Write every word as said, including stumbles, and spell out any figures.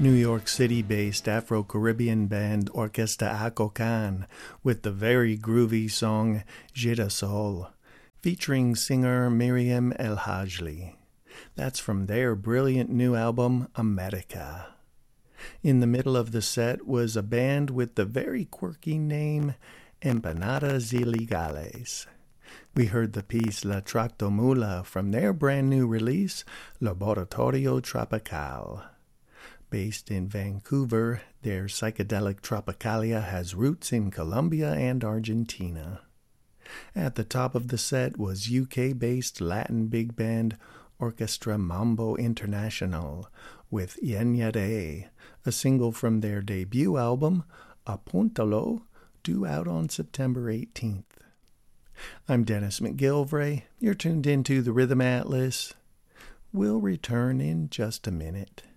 New York City-based Afro-Caribbean band Orquesta Acocan with the very groovy song Girasol, featuring singer Miriam El Hajli. That's from their brilliant new album, America. In the middle of the set was a band with the very quirky name Empanadas Ilegales. We heard the piece La Tractomula from their brand new release, Laboratorio Tropical. Based in Vancouver, their psychedelic tropicalia has roots in Colombia and Argentina. At the top of the set was U K-based Latin big band Orchestra Mambo International with Yenyare, a single from their debut album, Apuntalo, due out on September eighteenth. I'm Dennis McGilvray. You're tuned into the Rhythm Atlas. We'll return in just a minute.